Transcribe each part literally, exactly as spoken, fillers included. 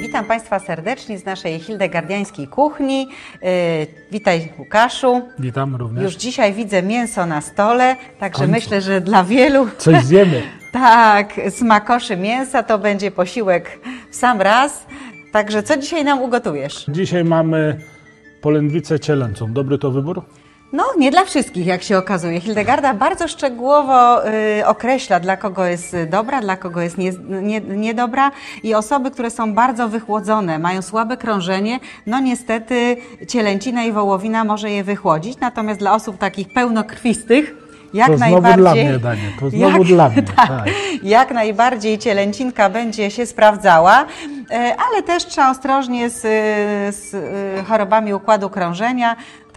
Witam Państwa serdecznie z naszej hildegardiańskiej kuchni. Yy, witaj Łukaszu. Witam również. Już dzisiaj widzę mięso na stole, także Końcu. myślę, że dla wielu... Coś zjemy. Tak, smakoszy mięsa to będzie posiłek w sam raz. Także co dzisiaj nam ugotujesz? Dzisiaj mamy polędwicę cielęcą. Dobry to wybór? No, nie dla wszystkich, jak się okazuje. Hildegarda bardzo szczegółowo y, określa, dla kogo jest dobra, dla kogo jest nie, nie, niedobra. I osoby, które są bardzo wychłodzone, mają słabe krążenie, no niestety cielęcina i wołowina może je wychłodzić. Natomiast dla osób takich pełnokrwistych, jak to znowu najbardziej, dla mnie danie, to znowu jak, dla mnie. tak, Tak. Jak najbardziej cielęcinka będzie się sprawdzała, ale też trzeba ostrożnie z, z chorobami układu krążenia,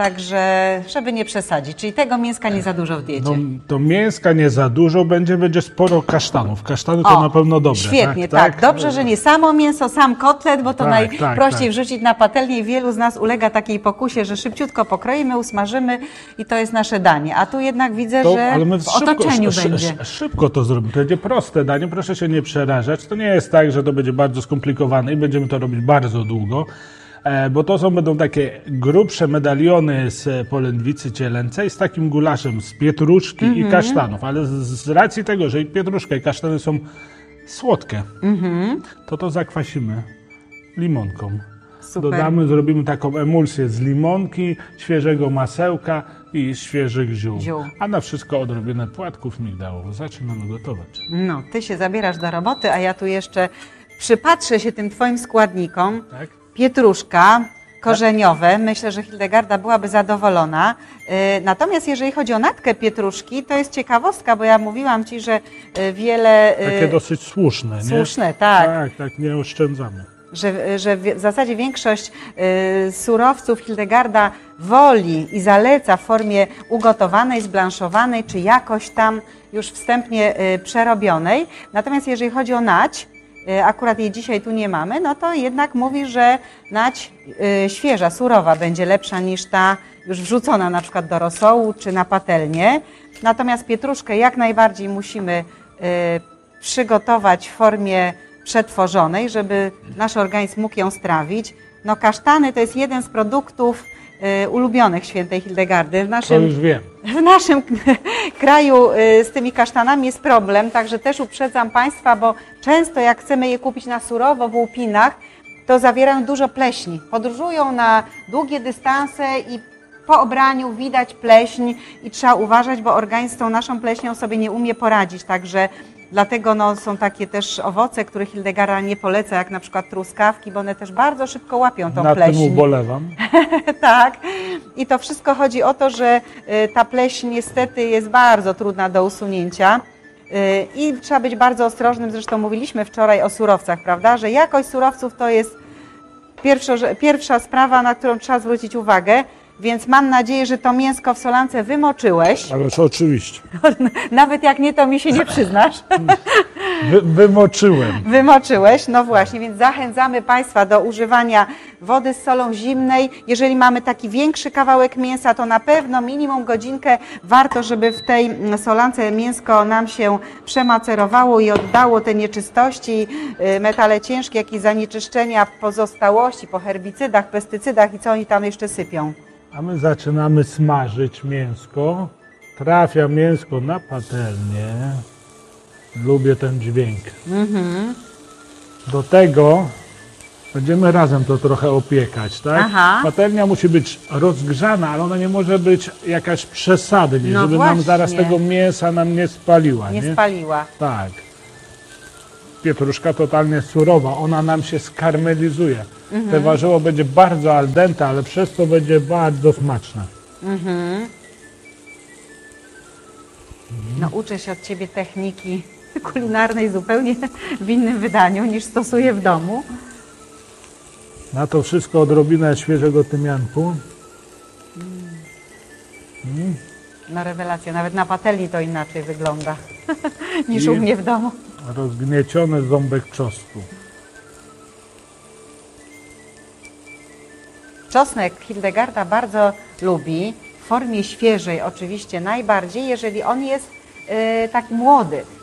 także żeby nie przesadzić. Czyli tego mięska nie za dużo w diecie. No, to mięska nie za dużo, będzie, będzie sporo kasztanów. Kasztany to O, na pewno dobre. Świetnie, tak, tak. Dobrze, że nie samo mięso, sam kotlet, bo to Tak, najprościej tak, tak. wrzucić na patelnię i wielu z nas ulega takiej pokusie, że szybciutko pokroimy, usmażymy i to jest nasze danie. A tu jednak widzę, To, że ale my w szybko, otoczeniu szy, będzie. szy, szybko to zrobimy. To będzie proste danie, proszę się nie przerażać. To nie jest tak, że to będzie bardzo skomplikowane i będziemy to robić bardzo długo, e, bo to są będą takie grubsze medaliony z polędwicy cielęcej z takim gulaszem z pietruszki Mhm. i kasztanów, ale z, z racji tego, że i pietruszka i kasztany są słodkie, Mhm. to to zakwasimy limonką. Super. Dodamy, zrobimy taką emulsję z limonki, świeżego masełka i świeżych ziół. Ziół. A na wszystko odrobinę płatków migdałów. Zaczynamy gotować. No, ty się zabierasz do roboty, a ja tu jeszcze przypatrzę się tym twoim składnikom. Tak? Pietruszka, korzeniowe. Myślę, że Hildegarda byłaby zadowolona. Yy, Natomiast jeżeli chodzi o natkę pietruszki, to jest ciekawostka, bo ja mówiłam ci, że yy, wiele... yy, Takie dosyć słuszne, nie? Słuszne, tak. Tak, tak, nie oszczędzamy. Że, że w zasadzie większość y, surowców Hildegarda woli i zaleca w formie ugotowanej, zblanszowanej, czy jakoś tam już wstępnie y, przerobionej. Natomiast jeżeli chodzi o nać, y, akurat jej dzisiaj tu nie mamy, no to jednak mówi, że nać y, świeża, surowa będzie lepsza niż ta już wrzucona na przykład do rosołu czy na patelnię. Natomiast pietruszkę jak najbardziej musimy y, przygotować w formie przetworzonej, żeby nasz organizm mógł ją strawić. No kasztany to jest jeden z produktów y, ulubionych świętej Hildegardy. W To naszym, już wiem. w naszym kraju y, z tymi kasztanami jest problem, także też uprzedzam Państwa, bo często jak chcemy je kupić na surowo w łupinach, to zawierają dużo pleśni. Podróżują na długie dystanse i po obraniu widać pleśń i trzeba uważać, bo organizm z tą naszą pleśnią sobie nie umie poradzić, także dlatego no, są takie też owoce, które Hildegarda nie poleca, jak na przykład truskawki, bo one też bardzo szybko łapią tą Nad pleśń. tym ubolewam. Tak. I to wszystko chodzi o to, że y, ta pleśń niestety jest bardzo trudna do usunięcia y, i trzeba być bardzo ostrożnym. Zresztą mówiliśmy wczoraj o surowcach, prawda, że jakość surowców to jest pierwsza, pierwsza sprawa, na którą trzeba zwrócić uwagę. Więc mam nadzieję, że to mięsko w solance wymoczyłeś. Ależ oczywiście. Nawet jak nie, to mi się nie przyznasz. Wy, wymoczyłem. Wymoczyłeś, no właśnie, więc zachęcamy Państwa do używania wody z solą zimnej. Jeżeli mamy taki większy kawałek mięsa, to na pewno minimum godzinkę warto, żeby w tej solance mięsko nam się przemacerowało i oddało te nieczystości, metale ciężkie, jakieś zanieczyszczenia, pozostałości po herbicydach, pestycydach i co oni tam jeszcze sypią. A my zaczynamy smażyć mięsko. Trafia mięsko na patelnię. Lubię ten dźwięk. Mhm. Do tego będziemy razem to trochę opiekać, tak? Aha. Patelnia musi być rozgrzana, ale ona nie może być jakaś przesadnie, No żeby właśnie. nam zaraz tego mięsa nam nie spaliła. Nie Nie, spaliła. Tak. Pietruszka totalnie surowa, ona nam się skarmelizuje. Mhm. Te warzywo będzie bardzo al dente, ale przez to będzie bardzo smaczne. Mhm. No uczę się od Ciebie techniki kulinarnej zupełnie w innym wydaniu niż stosuję w domu. Na to wszystko odrobinę świeżego tymianku. Mm. No rewelacja, nawet na patelni to inaczej wygląda niż I- u mnie w domu. Rozgnieciony ząbek czosnku. Czosnek Hildegarda bardzo lubi, w formie świeżej oczywiście najbardziej, jeżeli on jest y, tak młody.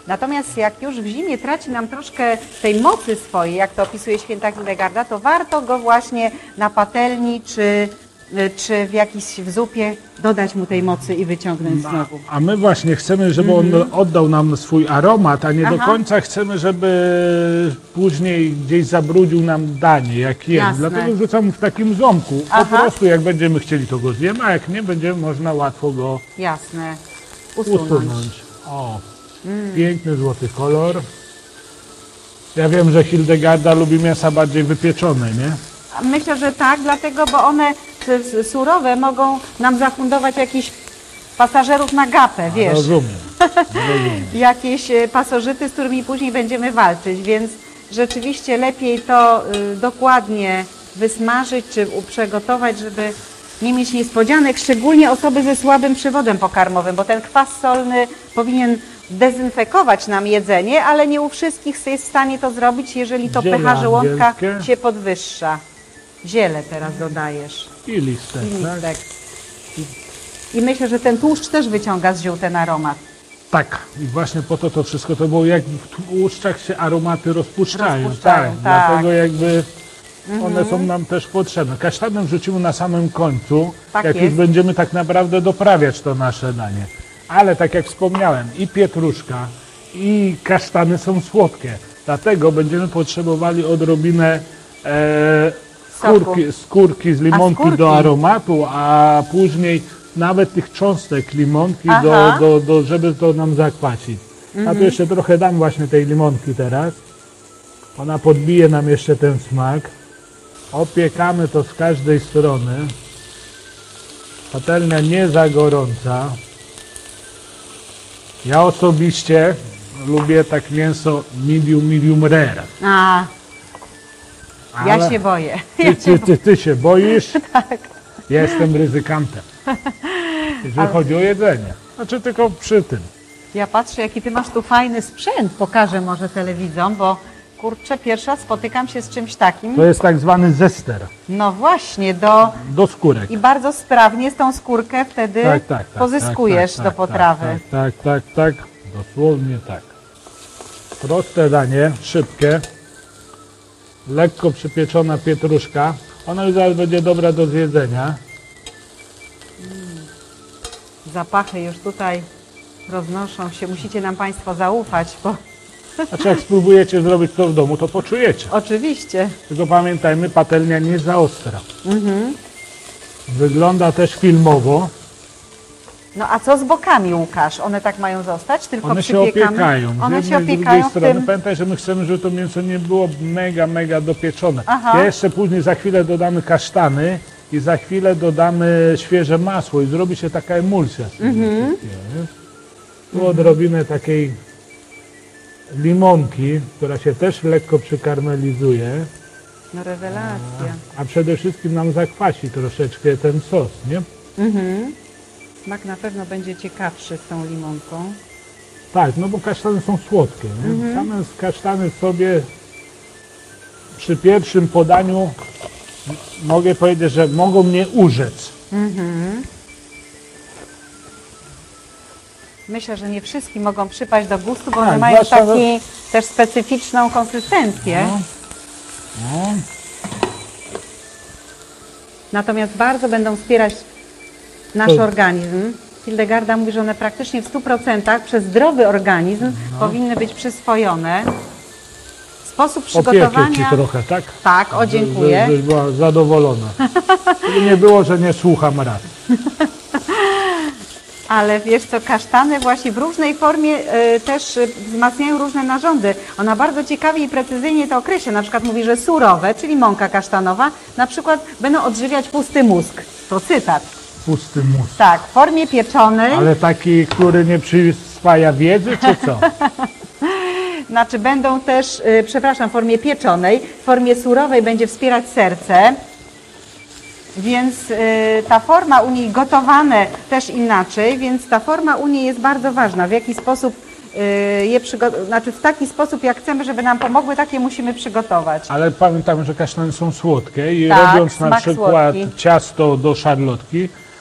Natomiast jak już w zimie traci nam troszkę tej mocy swojej, jak to opisuje święta Hildegarda, to warto go właśnie na patelni czy, czy w jakiejś w zupie dodać mu tej mocy i wyciągnąć znowu. A my właśnie chcemy, żeby on oddał nam swój aromat, a nie Aha. do końca chcemy, żeby później gdzieś zabrudził nam danie, jak jest. Jasne. Dlatego wrzucamy w takim ząbku. Po Aha. prostu jak będziemy chcieli, to go zjemy, a jak nie, będzie można łatwo go Jasne. Usunąć. usunąć. O, piękny złoty kolor. Ja wiem, że Hildegarda lubi mięsa bardziej wypieczone, nie? Myślę, że tak, dlatego, bo one te surowe mogą nam zafundować jakichś pasażerów na gapę, wiesz. Rozumiem. Rozumiem. Jakieś e, pasożyty, z którymi później będziemy walczyć, więc rzeczywiście lepiej to y, dokładnie wysmażyć czy u- przygotować, żeby nie mieć niespodzianek, szczególnie osoby ze słabym przewodem pokarmowym, bo ten kwas solny powinien dezynfekować nam jedzenie, ale nie u wszystkich jest w stanie to zrobić, jeżeli to Ziele pH żołądka angielskie. się podwyższa. Ziele teraz dodajesz I listek, i tak? listek. I myślę, że ten tłuszcz też wyciąga z ziół ten aromat. Tak, i właśnie po to to wszystko to było, jak w tłuszczach się aromaty rozpuszczają. Rozpuszczają, tak, tak. Dlatego jakby one są nam też potrzebne. Kasztanem wrzucimy na samym końcu, Tak jak jest. już będziemy tak naprawdę doprawiać to nasze danie. Ale tak jak wspomniałem, i pietruszka, i kasztany są słodkie. Dlatego będziemy potrzebowali odrobinę e, skórki, skórki z limonki skórki? do aromatu, a później nawet tych cząstek limonki, do, Aha. do, do, żeby to nam zakwacić. A tu jeszcze trochę dam właśnie tej limonki teraz. Ona podbije nam jeszcze ten smak. Opiekamy to z każdej strony. Patelnia nie za gorąca. Ja osobiście lubię tak mięso medium, medium rare. A, ja Ale się boję. Ty, ty, ty, ty się boisz? Tak. Ja jestem ryzykantem. Jeżeli chodzi o jedzenie. Znaczy tylko przy tym. Ja patrzę, jaki ty masz tu fajny sprzęt. Pokażę może telewidzom, bo kurczę, pierwsza spotykam się z czymś takim. To jest tak zwany zester No właśnie, do do skórek. i bardzo sprawnie z tą skórkę wtedy Tak, tak, tak, pozyskujesz tak, tak, do tak, potrawy. Tak, tak, tak, tak, dosłownie tak. Proste danie, szybkie, lekko przypieczona pietruszka. Ona już zaraz będzie dobra do zjedzenia. Zapachy już tutaj roznoszą się. Musicie nam Państwo zaufać, bo Znaczy jak spróbujecie zrobić to w domu, to poczujecie. oczywiście. Tylko pamiętajmy, patelnia nie za ostra. Mhm. Wygląda też filmowo. No a co z bokami, Łukasz? One tak mają zostać? Tylko One się przypiekamy? opiekają. Z One jednej, się z drugiej opiekają w strony. tym. Pamiętaj, że my chcemy, żeby to mięso nie było mega, mega dopieczone. Aha. Ja jeszcze później za chwilę dodamy kasztany i za chwilę dodamy świeże masło i zrobi się taka emulsja. z tego Mhm. wszystkiego, nie? Tu odrobinę takiej limonki, która się też lekko przykarmelizuje, No rewelacja. a przede wszystkim nam zakwasi troszeczkę ten sos, nie? Mhm. Smak na pewno będzie ciekawszy z tą limonką. Tak, no bo kasztany są słodkie, nie? Mhm. Same kasztany sobie przy pierwszym podaniu m- mogę powiedzieć, że mogą mnie urzec. Myślę, że nie wszystkim mogą przypaść do gustu, bo Tak, one mają zwłaszcza, że- taki też specyficzną konsystencję. No. No. Natomiast bardzo będą wspierać nasz To- organizm. Hildegarda mówi, że one praktycznie w stu procentach przez zdrowy organizm No. powinny być przyswojone. Sposób Opiekę ci przygotowania... trochę, tak? Tak, o dziękuję. Żebyś była zadowolona. Żeby nie było, że nie słucham rad. Ale wiesz co, kasztany właśnie w różnej formie y, też y, wzmacniają różne narządy. Ona bardzo ciekawie i precyzyjnie to określa. Na przykład mówi, że surowe, czyli mąka kasztanowa, na przykład będą odżywiać pusty mózg. To cytat. Pusty mózg. Tak, w formie pieczonej, Ale taki, który nie przyswaja wiedzy, czy co? znaczy będą też, y, przepraszam, w formie pieczonej, w formie surowej będzie wspierać serce. Więc y, ta forma u niej gotowane też inaczej, więc ta forma u niej jest bardzo ważna. W jaki sposób y, je przygotować, znaczy w taki sposób jak chcemy, żeby nam pomogły, takie musimy przygotować. Ale pamiętamy, że kasztany są słodkie i Tak, robiąc na smak przykład słodki. ciasto do szarlotki,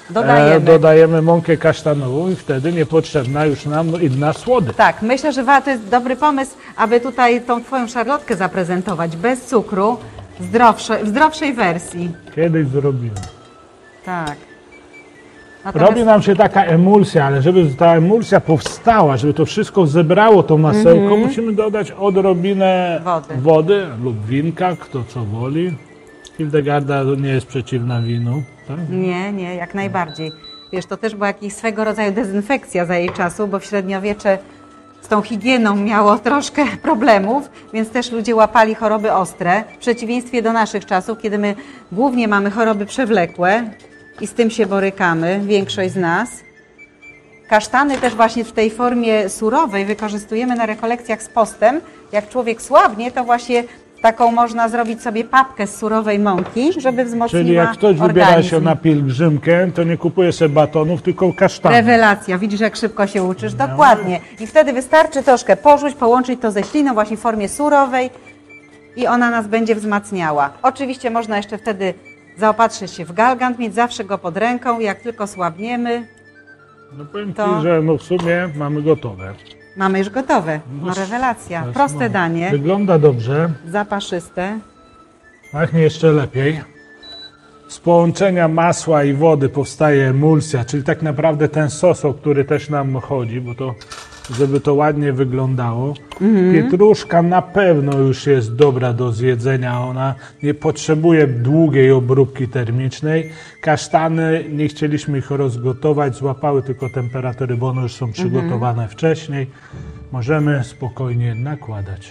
Dodajemy. E, dodajemy mąkę kasztanową i wtedy niepotrzebna już nam inna słody. Tak, myślę, że wa- to jest dobry pomysł, aby tutaj tą Twoją szarlotkę zaprezentować bez cukru, zdrowsze, w zdrowszej wersji. Kiedyś zrobimy. Tak. Natomiast Robi nam się taka emulsja, ale żeby ta emulsja powstała, żeby to wszystko zebrało to masełko, musimy dodać odrobinę Wody. wody lub winka, kto co woli. Hildegarda nie jest przeciwna winu. Tak? Nie, nie, jak najbardziej. Wiesz, to też była jakaś swego rodzaju dezynfekcja za jej czasu, bo w średniowiecze z tą higieną miało troszkę problemów, więc też ludzie łapali choroby ostre, w przeciwieństwie do naszych czasów, kiedy my głównie mamy choroby przewlekłe i z tym się borykamy, większość z nas. Kasztany też właśnie w tej formie surowej wykorzystujemy na rekolekcjach z postem. Jak człowiek słabnie, to właśnie taką można zrobić sobie papkę z surowej mąki, żeby wzmocniła Czyli jak ktoś wybiera organizm. się na pielgrzymkę, to nie kupuje sobie batonów, tylko kasztany. Rewelacja, widzisz jak szybko się uczysz, dokładnie. I wtedy wystarczy troszkę porzuć, połączyć to ze śliną właśnie w formie surowej i ona nas będzie wzmacniała. Oczywiście można jeszcze wtedy zaopatrzyć się w galgant, mieć zawsze go pod ręką, jak tylko słabniemy, No powiem to- Ci, że no w sumie mamy gotowe. mamy już gotowe. No No, rewelacja, Teraz proste mamy. danie, Wygląda dobrze, zapaszyste. pachnie jeszcze lepiej. Z połączenia masła i wody powstaje emulsja, czyli tak naprawdę ten sos, o który też nam chodzi, bo to, żeby to ładnie wyglądało. Pietruszka na pewno już jest dobra do zjedzenia, ona nie potrzebuje długiej obróbki termicznej. Kasztany, nie chcieliśmy ich rozgotować, złapały tylko temperatury, bo one już są przygotowane wcześniej. Możemy spokojnie nakładać.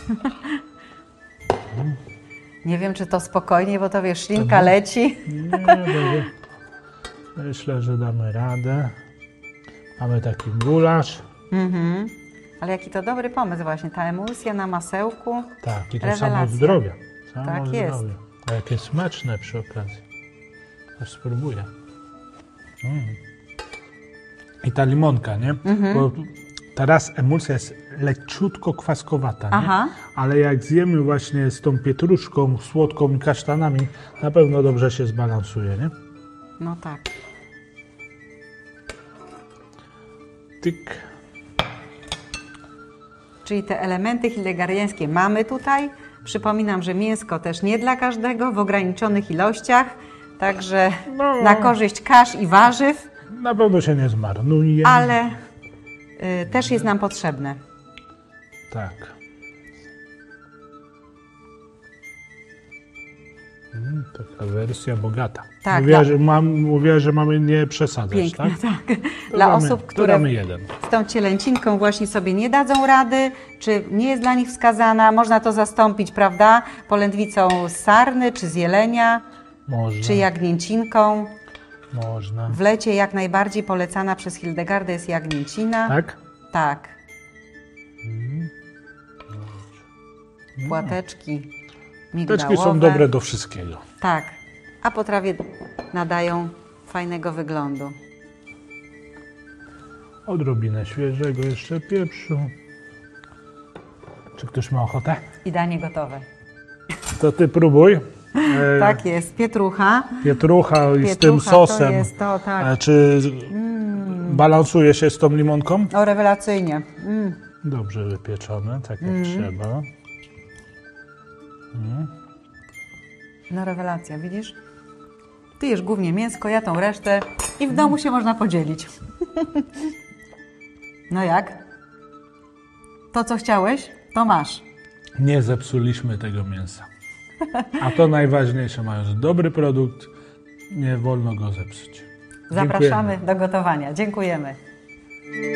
Nie wiem, czy to spokojnie, bo to wiesz, ślinka leci. Nie, dobrze. Myślę, że damy radę. Mamy taki gulasz. Mhm. Ale jaki to dobry pomysł właśnie, ta emulsja na masełku. Tak, i to Rewelacja. samo zdrowie. Samo Tak zdrowie. jest. A jakie smaczne przy okazji. Aż spróbuję. Mm. I ta limonka, nie? Mhm. Bo teraz emulsja jest leciutko kwaskowata, nie? Aha. Ale jak zjemy właśnie z tą pietruszką, słodką i kasztanami, na pewno dobrze się zbalansuje, nie? No tak. Tyk. Czyli te elementy hildegardiańskie mamy tutaj. Przypominam, że mięsko też nie dla każdego, w ograniczonych ilościach. Także No. na korzyść kasz i warzyw, Na pewno się nie zmarnuje. ale y, też jest nam potrzebne. Tak. Mm, taka wersja bogata. Tak, mówiła, dla- że mam, mówiła, że mamy nie przesadzać, Pięknie, tak? tak. To Dla damy, osób, to które damy jeden. z tą cielęcinką właśnie sobie nie dadzą rady, czy nie jest dla nich wskazana, można to zastąpić, prawda, polędwicą z sarny, czy z jelenia, Można, czy jagnięcinką. można. W lecie jak najbardziej polecana przez Hildegardę jest jagnięcina. Tak? Tak. Płateczki migdałowe. Teczki są dobre do wszystkiego. Tak. A potrawie nadają fajnego wyglądu. Odrobinę świeżego jeszcze pieprzu. Czy ktoś ma ochotę? I danie gotowe. To ty próbuj. E, Tak jest. Pietrucha. Pietrucha i z tym Pietrucha sosem. to jest to, tak. E, Czy balansuje się z tą limonką? O, rewelacyjnie. Mm. Dobrze wypieczone, tak jak trzeba. No rewelacja, widzisz? Ty jesz głównie mięsko, ja tą resztę i w domu się można podzielić. No jak? To, co chciałeś, to masz. Nie zepsuliśmy tego mięsa. A to najważniejsze, mając dobry produkt, nie wolno go zepsuć. Zapraszamy Dziękujemy. do gotowania. Dziękujemy.